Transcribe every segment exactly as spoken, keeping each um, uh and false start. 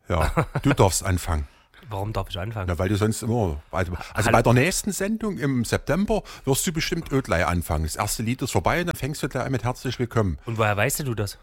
Ja, du darfst anfangen. Warum darf ich anfangen? Na, weil du sonst immer. Also, also bei der nächsten Sendung im September wirst du bestimmt Ödlei anfangen. Das erste Lied ist vorbei und dann fängst du gleich mit herzlich willkommen. Und woher weißt du das?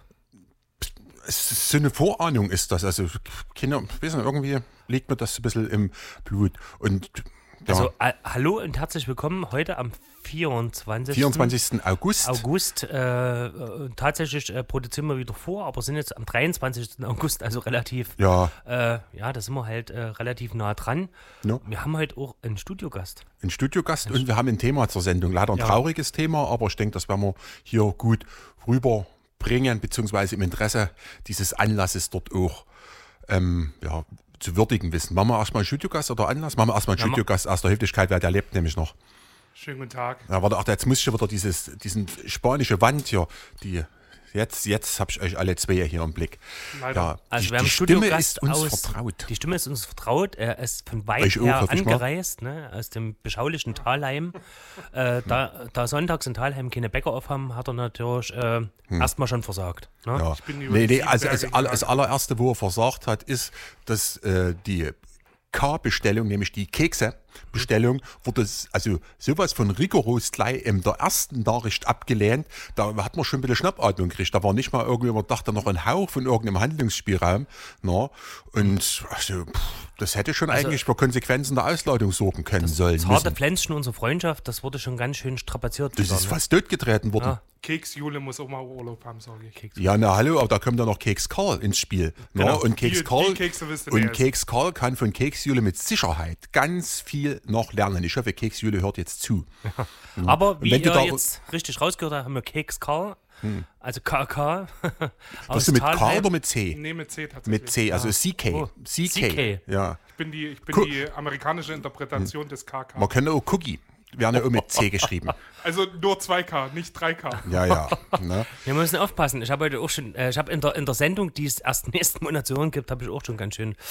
Es ist so eine Vorahnung ist das. Also, Kinder, weiß nicht, irgendwie liegt mir das ein bisschen im Blut. Und ja. Also, äh, hallo und herzlich willkommen heute am vierundzwanzigsten vierundzwanzigsten August. August. Äh, äh, tatsächlich äh, produzieren wir wieder vor, aber sind jetzt am dreiundzwanzigsten August, also relativ. Ja. Äh, ja, da sind wir halt äh, relativ nah dran. Ja. Wir haben heute auch einen Studiogast. Ein Studiogast und wir haben ein Thema zur Sendung. Leider ein Ja. trauriges Thema, aber ich denke, das werden wir hier gut rüberbringen, beziehungsweise im Interesse dieses Anlasses dort auch ähm, ja, zu würdigen wissen. Machen wir erstmal einen Studiogast oder Anlass? Machen wir erstmal einen Ja, Studiogast aus der Höflichkeit, weil der lebt nämlich noch. Schönen guten Tag. Ja, warte, ach, jetzt muss ich schon wieder dieses, diesen spanische Wand hier, die, jetzt, jetzt habe ich euch alle zwei hier im Blick. Leider. Ja, Also die, wir haben die einen Stimme Studiogast ist uns aus, vertraut. Die Stimme ist uns vertraut. Er ist von weit Euch auch, her hoffe ich mal. angereist, ne, aus dem beschaulichen Talheim. äh, da, da sonntags in Talheim keine Bäcker aufhaben, hat er natürlich äh, erstmal schon versagt. Ne? Ja. bin über Nee, die nee, also, Berge also all- das gegangen. allererste, wo er versagt hat, ist, dass äh, die K-Bestellung, nämlich die Kekse-Bestellung, wurde s- also sowas von rigoros gleich in der ersten Nachricht abgelehnt. Da hat man schon ein bisschen Schnappatmung gekriegt. Da war nicht mal irgendwie, man dachte noch ein Hauch von irgendeinem Handlungsspielraum. Na? Und also, pff, das hätte schon Also- eigentlich für Konsequenzen der Ausladung sorgen können sollen. Das harte Müssen. Pflänzchen unserer Freundschaft, das wurde schon ganz schön strapaziert. Das wieder, ist ne? fast totgetreten worden. Ja. Keks Jule muss auch mal Urlaub haben, sage ich. Ja, na hallo, aber da kommt ja noch Keks Karl ins Spiel. Genau. Ja, und Keks Die- Karl, die Kekse wisst ihr, und wer ist. Keks Karl kann von Keks Jule mit Sicherheit ganz viel noch lernen. Ich hoffe, Keks Jule hört jetzt zu. Aber wie wenn du ihr da- jetzt richtig rausgehört habt, haben wir Keks Karl, also K K. aus Hast du mit K Thalheim. oder mit C? Nee, mit C tatsächlich. Mit C, also C K. Oh, C C K. K. Ja. Ich bin die, ich bin Gu- die amerikanische Interpretation des K K. Man könnte auch Cookie. Werden ja auch mit C geschrieben. Also nur zwei K, nicht drei K. Ja, ja. Ne? Wir müssen aufpassen. Ich habe heute auch schon, äh, ich habe in der, in der Sendung, die es erst nächsten Monat zu hören gibt, habe ich auch schon ganz schön.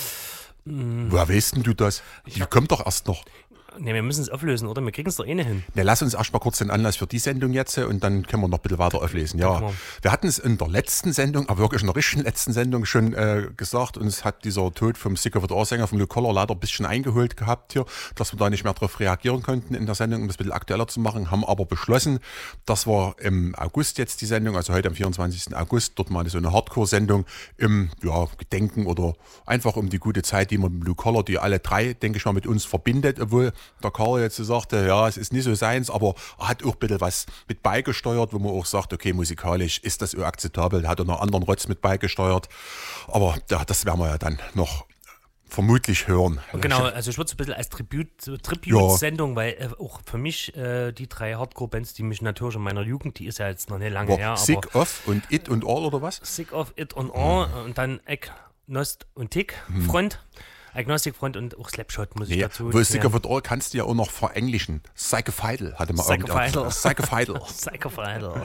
Woher weißt denn du das? Die kommt doch erst noch. Ne, wir müssen es auflösen, oder? Wir kriegen es doch eh nicht hin. Ne, lass uns erst mal kurz den Anlass für die Sendung jetzt und dann können wir noch ein bisschen weiter auflesen. Ja, können wir. wir hatten es in der letzten Sendung, aber wirklich in der richtigen letzten Sendung schon äh, gesagt, uns hat dieser Tod vom Sick of It All Sänger, vom Luke Collar, leider ein bisschen eingeholt gehabt hier, dass wir da nicht mehr darauf reagieren konnten in der Sendung, um das ein bisschen aktueller zu machen, haben aber beschlossen, dass wir im August jetzt die Sendung, also heute am vierundzwanzigsten August, dort mal so eine Hardcore-Sendung im ja, Gedenken oder einfach um die gute Zeit, die wir mit Luke Collar, die alle drei, denke ich mal, mit uns verbindet, obwohl der Karl jetzt so sagte, ja, es ist nicht so seins, aber er hat auch ein bisschen was mit beigesteuert, wo man auch sagt, okay, musikalisch ist das auch akzeptabel, hat er noch anderen Rotz mit beigesteuert, aber ja, das werden wir ja dann noch vermutlich hören. Genau, also ich würde es ein bisschen als Tribut, so Tribute-Sendung, weil äh, auch für mich äh, die drei Hardcore-Bands, die mich natürlich in meiner Jugend, die ist ja jetzt noch nicht lange her, Aber aber Sick of und It und All oder was? Sick of It on All und dann Agnost und Tick Front. Agnostic Front und auch Slapshot muss ich Ja, dazu. wo Sick of It All kannst du ja auch noch verenglischen. Psychophidal hatte man Psychophidal. Psychophidal. Psychophidal.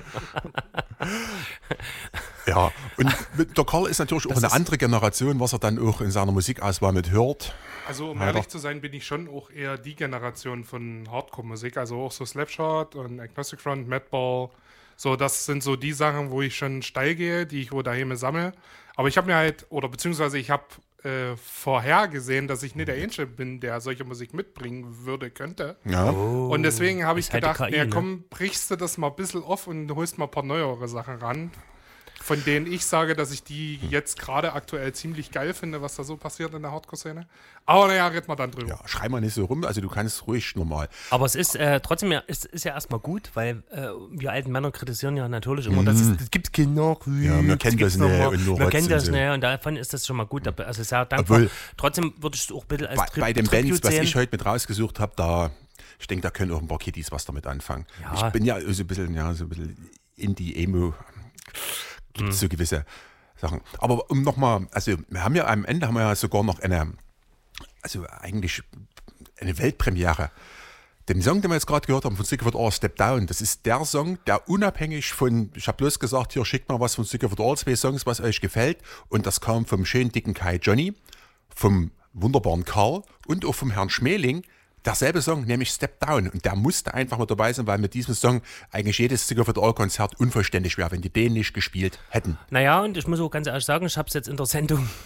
Ja, und mit der Karl ist natürlich auch Das eine ist- andere Generation, was er dann auch in seiner Musikauswahl mit hört. Also um Ja, ehrlich doch. zu sein, bin ich schon auch eher die Generation von Hardcore-Musik. Also auch so Slapshot und Agnostic Front, Madball. So, das sind so die Sachen, wo ich schon steil gehe, die ich wo daheim sammle. Aber ich habe mir halt, oder beziehungsweise ich habe äh, vorhergesehen, dass ich nicht der Einzige bin, der solche Musik mitbringen würde, könnte. Ja. Und deswegen habe ich ist halt die gedacht, K I, ja ne? komm, brichst du das mal ein bisschen auf und holst mal ein paar neuere Sachen ran, von denen ich sage, dass ich die jetzt gerade aktuell ziemlich geil finde, was da so passiert in der Hardcore-Szene. Aber naja, reden wir dann drüber. Ja, schrei mal nicht so rum, also du kannst ruhig normal. Aber es ist äh, trotzdem ja, es ist ja erstmal gut, weil äh, wir alten Männer kritisieren ja natürlich immer, dass es, es gibt kein Nachwuchs. Ja, wir kennen gibt's das noch nicht mal. und nur Wir Rotz kennen und das so. nicht und davon ist das schon mal gut. Also sehr dankbar. Obwohl- Trotzdem würde ich es auch ein bisschen als Bei, Tri bei den Tribute Bands, was sehen. ich heute mit rausgesucht habe, da, ich denke, da können auch ein paar Kiddies was damit anfangen. Ja. Ich bin ja so ein bisschen, ja, so ein bisschen Indie-Emo, gibt es so gewisse Sachen. Aber um nochmal, also wir haben ja am Ende haben wir ja sogar noch eine, also eigentlich eine Weltpremiere. Den Song, den wir jetzt gerade gehört haben von Sick of It All, Step Down, das ist der Song, der unabhängig von, ich habe bloß gesagt, hier schickt mal was von Sick of It All, zwei Songs, was euch gefällt. Und das kam vom schönen dicken Kai Johnny, vom wunderbaren Karl und auch vom Herrn Schmeling. Derselbe Song, nämlich Step Down. Und der musste einfach mit dabei sein, weil mit diesem Song eigentlich jedes Sick of It All Konzert unvollständig wäre, wenn die den nicht gespielt hätten. Naja, und ich muss auch ganz ehrlich sagen, ich habe es jetzt in der Sendung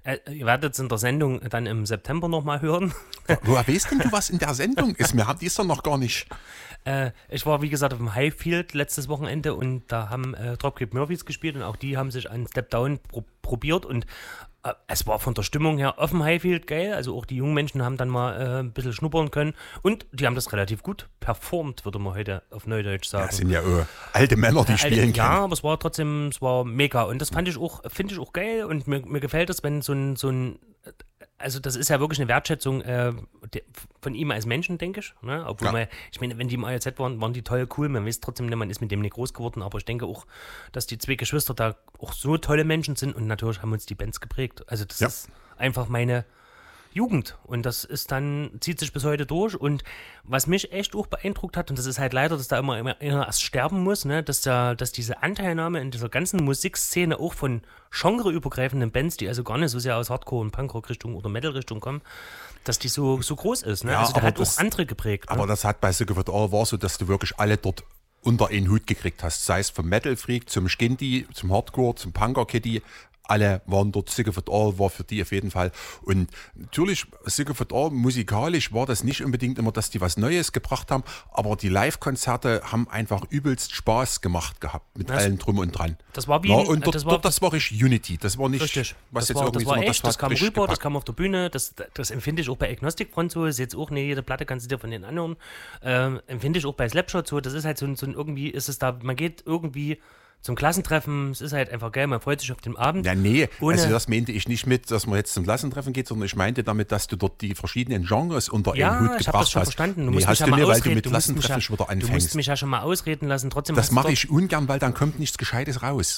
Äh, ihr werdet es in der Sendung dann im September nochmal hören. Woher weißt denn du, was in der Sendung ist? Wir haben die ist doch noch gar nicht. Äh, ich war, wie gesagt, auf dem Highfield letztes Wochenende und da haben äh, Dropkick Murphys gespielt und auch die haben sich an Step Down pro- probiert und äh, es war von der Stimmung her auf dem Highfield geil. Also auch die jungen Menschen haben dann mal äh, ein bisschen schnuppern können und die haben das relativ gut performt, würde man heute auf Neudeutsch sagen. Das sind ja äh, alte Männer, die Äh, spielen Ja, können. aber es war trotzdem, es war mega und das fand ich auch, finde ich auch geil und mir, mir gefällt es, wenn so ein, so ein, also das ist ja wirklich eine Wertschätzung äh, de, von ihm als Menschen, denke ich. Ne? Obwohl Ja. man, ich meine, wenn die im A J Z waren, waren die toll, cool. Man weiß trotzdem, man ist mit dem nicht groß geworden, aber ich denke auch, dass die zwei Geschwister da auch so tolle Menschen sind und natürlich haben uns die Bands geprägt. Also das Ja. ist einfach meine Jugend und das ist dann, zieht sich bis heute durch und was mich echt auch beeindruckt hat und das ist halt leider, dass da immer, immer einer erst sterben muss, ne, dass da, dass diese Anteilnahme in dieser ganzen Musikszene auch von genreübergreifenden Bands, die also gar nicht so sehr aus Hardcore- und Punkrock-Richtung oder Metal-Richtung kommen, dass die so, so groß ist, ne, Ja, also der aber hat das- auch andere geprägt. Aber Ne? das hat bei Sick of It All war so, dass du wirklich alle dort unter einen Hut gekriegt hast. Sei es vom Metal Freak zum Skindy, zum Hardcore, zum Punker Kitty. Alle waren dort, Sick of It All war für die auf jeden Fall. Und natürlich, Sick of It All, musikalisch war das nicht unbedingt immer, dass die was Neues gebracht haben, aber die Live-Konzerte haben einfach übelst Spaß gemacht gehabt, mit Das- allem drum und dran. Das war wie Ja, ein- und dort, das das war- war, dort, das war richtig Unity, das war nicht, Richtig. was das jetzt war, irgendwie das war so, echt, das, hat kam richtig rüber, das gepackt. kam auf der Bühne, das, das empfinde ich auch bei Agnostic Front so, ist jetzt auch nicht jede Platte, kannst du dir von den anhören, ähm, empfinde ich auch bei Slapshot so, das ist halt so ein, so ein irgendwie, ist es da, man geht irgendwie zum Klassentreffen, es ist halt einfach geil, man freut sich auf den Abend. Ja, nee, Ohne- also das meinte ich nicht mit, dass man jetzt zum Klassentreffen geht, sondern ich meinte damit, dass du dort die verschiedenen Genres unter Ja, einen Hut ich habe gebracht das schon hast. verstanden. Du nee, musst hast mich ja du mal nicht, weil du ausreden. mit Du musst mich Klassentreffen ja, schon wieder du musst anfängst. mich ja schon mal ausreden lassen. Trotzdem Das hast du mache doch- ich ungern, weil dann kommt nichts Gescheites raus.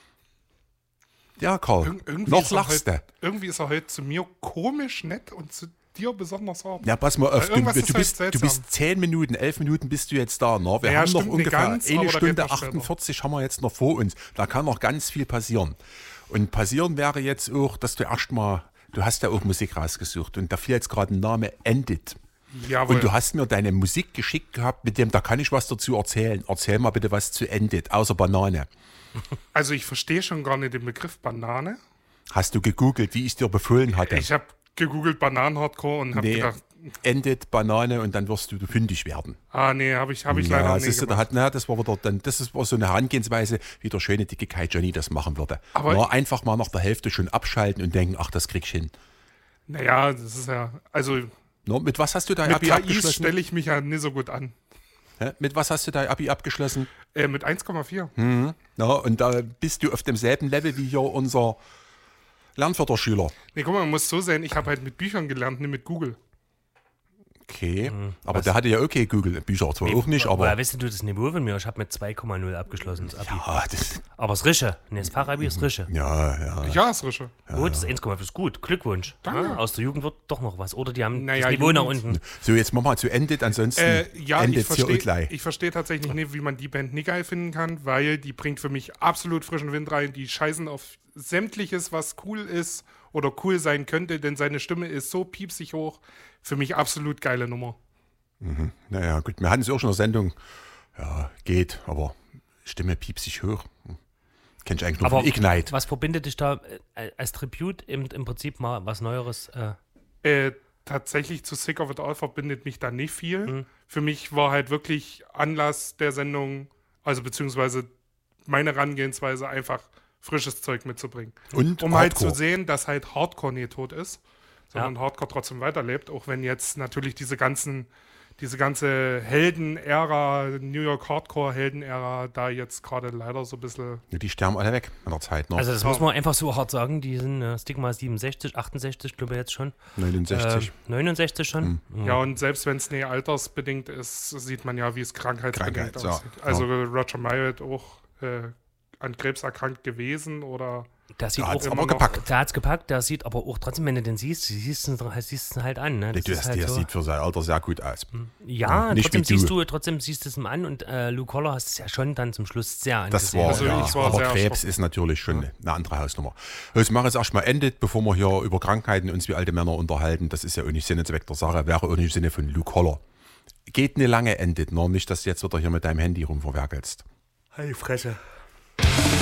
Ja, Karl, Ir irgendwie, noch ist er lachst du. heute, irgendwie ist er heute zu mir komisch nett und zu dir besonders hart. Ja, pass mal auf, du, Irgendwas du, ist bist, halt du seltsam. bist zehn Minuten, elf Minuten bist du jetzt da. Ne? Wir Ja, haben noch stimmt nicht ungefähr ganz, aber eine da Stunde reden wir später. achtundvierzig haben wir jetzt noch vor uns. Da kann noch ganz viel passieren. Und passieren wäre jetzt auch, dass du erstmal, du hast ja auch Musik rausgesucht und da fiel jetzt gerade ein Name, Endit. Jawohl. Und du hast mir deine Musik geschickt gehabt, mit dem, da kann ich was dazu erzählen. Erzähl mal bitte was zu Endit, außer Banane. Also ich verstehe schon gar nicht den Begriff Banane. Hast du gegoogelt, wie ich dir befohlen hatte? Ich habe gegoogelt Bananen-Hardcore und habe nee, gedacht, Endit, Banane und dann wirst du fündig werden. ah nee, habe ich, hab ich leider Ja, nicht siehst du, da gemacht. hat, na, das war wieder dann, das ist- war so eine Herangehensweise, wie der schöne dicke Kai Johnny das machen würde. Aber- Na, einfach mal nach der Hälfte schon abschalten und denken, ach, das krieg ich hin. Naja, das ist ja, also Na, mit was hast du dein mit Abi P A Is abgeschlossen? stelle ich mich ja nicht so gut an. Hä? Mit was hast du dein Abi abgeschlossen? Äh, mit eins Komma vier. Hm. Na, und da bist du auf demselben Level wie hier unser Lernförderschüler. Nee, guck mal, man muss so sehen, ich habe halt mit Büchern gelernt, nicht mit Google. Okay, aber der hatte ja okay Google. Bücher zwar auch nicht, aber... Woher weißt du das Niveau von mir? Ich habe mit zwei Komma null abgeschlossen, das Abi. Ah, das, Aber das Rische, nee, das Fachabi ist Rische. ja, ja. Ja, ist Rische. Gut, das eins Komma fünf ist gut, Glückwunsch. Danke. Ja, aus der Jugend wird doch noch was. Oder die haben Naja, das Niveau nach Jugend- unten. So, jetzt mach mal zu Endit, ansonsten Äh, ja, ich Endit hier und verstehe gleich. ich versteh tatsächlich nicht, wie man die Band nicht geil finden kann, weil die bringt für mich absolut frischen Wind rein. Die scheißen auf sämtliches, was cool ist oder cool sein könnte, denn seine Stimme ist so piepsig hoch. Für mich absolut geile Nummer. Naja, gut, wir hatten es auch schon in der Sendung. Ja, geht, aber Stimme piepsig hoch. Hm. Kenn ich eigentlich nur Aber von Ignite. was verbindet dich da äh, als Tribute im, im Prinzip mal was Neueres? Äh, Äh, tatsächlich zu Sick of It All verbindet mich da nicht viel. Mhm. Für mich war halt wirklich Anlass der Sendung, also beziehungsweise meine Herangehensweise, einfach frisches Zeug mitzubringen. Und Um halt Hardcore. zu sehen, dass halt Hardcore nie tot ist, sondern Hardcore trotzdem weiterlebt, auch wenn jetzt natürlich diese ganzen, diese ganze Helden-Ära, New York Hardcore-Helden-Ära, da jetzt gerade leider so ein bisschen. Ja, die sterben alle weg in der Zeit. Ne? also das Ja. muss man einfach so hart sagen, die sind äh, Stigma siebenundsechzig, achtundsechzig, glaube ich jetzt schon. neunundsechzig. Äh, neunundsechzig schon. Mhm. Ja, und selbst wenn es nicht altersbedingt ist, sieht man ja, wie es krankheitsbedingt Krankheit, ja. aussieht. Also Roger Myatt auch äh, an Krebs erkrankt gewesen oder. Der sieht Der hat's auch aber immer noch- gepackt. Der hat's gepackt, der sieht aber auch trotzdem, wenn du den siehst, du siehst ihn siehst ihn halt an. Ne? Der, Das ist halt der so. sieht für sein Alter sehr gut aus. Ja, nicht trotzdem wie du. siehst du, trotzdem siehst du es ihm an und äh, Luke Collar hast es ja schon dann zum Schluss sehr Das angesehen. war, Also ja, ich war aber sehr Krebs erschrocken. ist natürlich schon eine andere Hausnummer. Jetzt machen wir jetzt erstmal Endit, bevor wir hier über Krankheiten uns wie alte Männer unterhalten. Das ist ja auch nicht Sinn und Zweck der Sache, wäre auch nicht im Sinne von Luke Holler. Geht eine lange Endit, noch nicht, dass du jetzt wieder hier mit deinem Handy rumverwerkelst. Hey, Fresse.